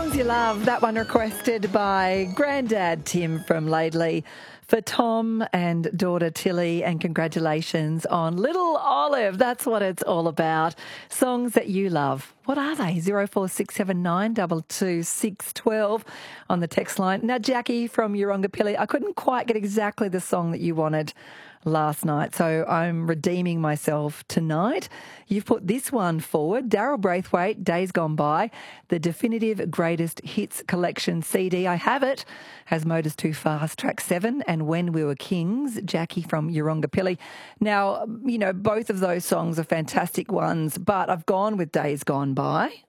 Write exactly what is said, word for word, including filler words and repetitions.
Songs You Love, that one requested by Grandad Tim from Laidley for Tom and daughter Tilly, and congratulations on Little Olive. That's what it's all about. Songs that you love. What are they? zero four six seven nine two two six one two on the text line. Now, Jackie from Urungapilli, I couldn't quite get exactly the song that you wanted last night, so I'm redeeming myself tonight. You've put this one forward, Daryl Braithwaite, Days Gone By, the definitive greatest hits collection C D. I have it. Has Motors Too Fast, track seven, and When We Were Kings, Jackie from Urungapilli. Now, you know, both of those songs are fantastic ones, but I've gone with Days Gone By.